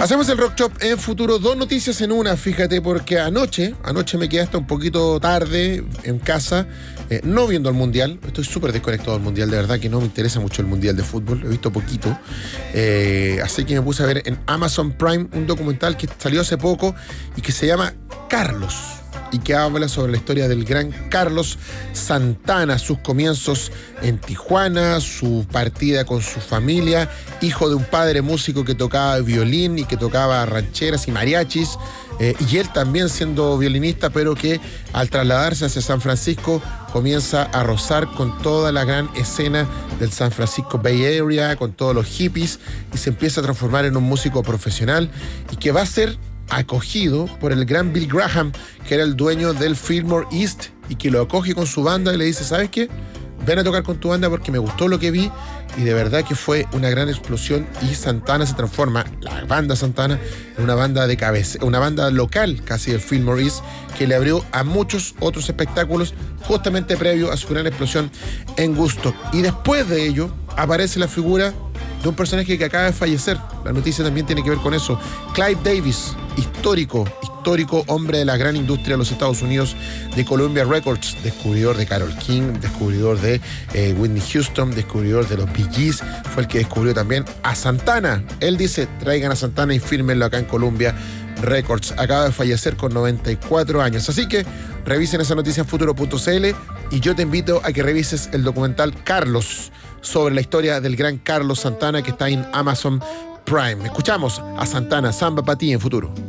Hacemos el Rock Shop en Futuro, dos noticias en una, fíjate, porque anoche me quedé hasta un poquito tarde en casa, no viendo el Mundial. Estoy súper desconectado del Mundial, de verdad que no me interesa mucho el Mundial de fútbol, he visto poquito. Así que me puse a ver en Amazon Prime un documental que salió hace poco y que se llama Carlos, y que habla sobre la historia del gran Carlos Santana, sus comienzos en Tijuana, su partida con su familia, hijo de un padre músico que tocaba violín y que tocaba rancheras y mariachis, y él también siendo violinista, pero que al trasladarse hacia San Francisco comienza a rozar con toda la gran escena del San Francisco Bay Area, con todos los hippies, y se empieza a transformar en un músico profesional y que va a ser acogido por el gran Bill Graham, que era el dueño del Fillmore East, y que lo acoge con su banda y le dice: ¿sabes qué? Ven a tocar con tu banda porque me gustó lo que vi. Y de verdad que fue una gran explosión, y Santana se transforma, la banda Santana, en una banda de cabeza, una banda local casi del Fillmore East, que le abrió a muchos otros espectáculos justamente previo a su gran explosión en Woodstock. Y después de ello aparece la figura de un personaje que acaba de fallecer. La noticia también tiene que ver con eso. Clive Davis, histórico hombre de la gran industria de los Estados Unidos, de Columbia Records, descubridor de Carole King, descubridor de Whitney Houston, descubridor de los Bee Gees, fue el que descubrió también a Santana. Él dice: traigan a Santana y fírmenlo acá en Columbia Records. Acaba de fallecer con 94 años. Así que revisen esa noticia en futuro.cl, y yo te invito a que revises el documental Carlos, sobre la historia del gran Carlos Santana, que está en Amazon Prime. Escuchamos a Santana, Samba para ti en Futuro.